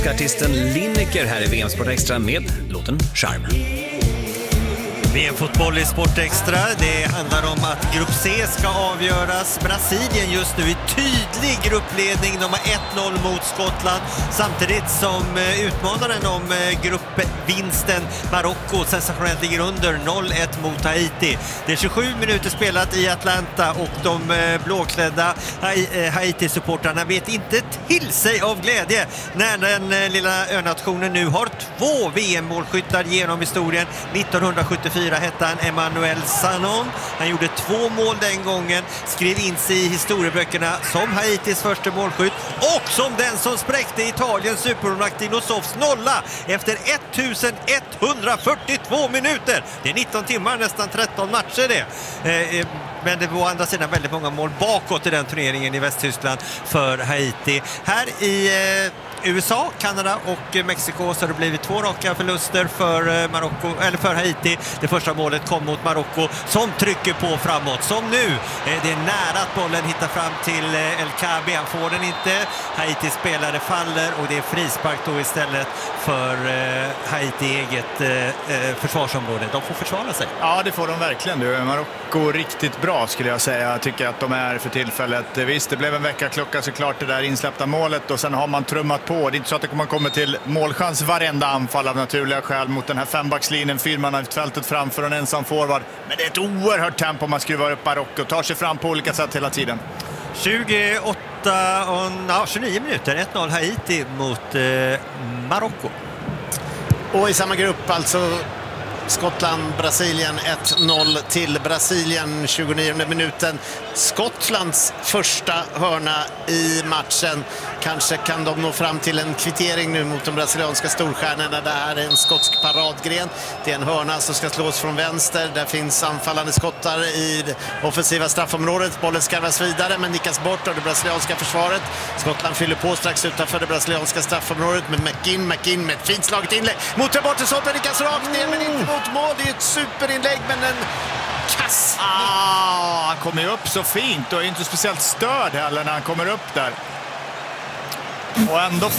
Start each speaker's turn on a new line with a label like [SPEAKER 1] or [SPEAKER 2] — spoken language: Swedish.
[SPEAKER 1] Artisten Lineker här i VM Sport Extra med låten Charm.
[SPEAKER 2] VM-fotboll i Sport Extra. Det handlar om att grupp C ska avgöras. Brasilien just nu i tydlig gruppledning. De har 1-0 mot Skottland. Samtidigt som utmanaren om gruppvinsten Marocko sensationellt ligger under 0-1 mot Haiti. Det är 27 minuter spelat i Atlanta och de blåklädda Haiti-supportrarna vet inte till sig av glädje när den lilla önationen nu har 2 VM-målskyttar genom historien. 1974 hette han Emmanuel Sanon. Han gjorde 2 mål den gången, skrev in sig i historieböckerna som Haitis första målskytt och som den som spräckte Italiens supermålvakt Dinossovs nolla efter 1142 minuter. Det är 19 timmar, nästan 13 matcher det. Men det var å andra sidan väldigt många mål bakåt i den turneringen i Västtyskland för Haiti. Här i USA, Kanada och Mexiko så har det blivit 2 raka förluster för Marocko, eller för Haiti. Det första målet kom mot Marocko som trycker på framåt. Som nu, det är nära att bollen hittar fram till El Kabi. Han får den inte. Haitis spelare faller och det är frispark då istället för Haiti eget försvarsområde. De får försvara sig.
[SPEAKER 3] Ja, det får de verkligen. Marocko riktigt bra skulle jag säga. Jag tycker att de är för tillfället. Visst, det blev en veckaklocka såklart det där insläppta målet och sen har man trummat på. Det är inte så att det kommer komma till målchans varenda anfall av naturliga skäl mot den här 5-backslinjen. 4 man har fältet framför en ensam forward. Men det är ett oerhört tempo man skruvar upp Marocko. Tar sig fram på olika sätt hela tiden.
[SPEAKER 2] 29 minuter. 1-0 Haiti mot Marocko.
[SPEAKER 4] Och i samma grupp alltså Skottland, Brasilien 1-0 till Brasilien 29 minuten. Skottlands första hörna i matchen. Kanske kan de nå fram till en kvittering nu mot de brasilianska storstjärnorna. Det här är en skotsk paradgren. Det är en hörna som ska slås från vänster. Där finns anfallande skottar i det offensiva straffområdet. Bollen skarvas vidare men nickas bort av det brasilianska försvaret. Skottland fyller på strax utanför det brasilianska straffområdet med McGinn med ett fint slaget inlägg. Mot det bortre sånt nickas rakt ner men inte mot mål. Det är ett superinlägg men en kass.
[SPEAKER 3] Han kommer ju upp så fint och är inte speciellt störd heller när han kommer upp där. Och ändå